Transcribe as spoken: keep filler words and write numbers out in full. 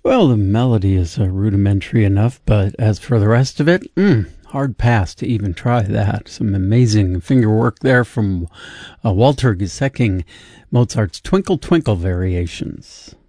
Well, the melody is uh, rudimentary enough, but as for the rest of it, mm, hard pass to even try that. Some amazing finger work there from uh, Walter Gesecking, Mozart's Twinkle Twinkle Variations.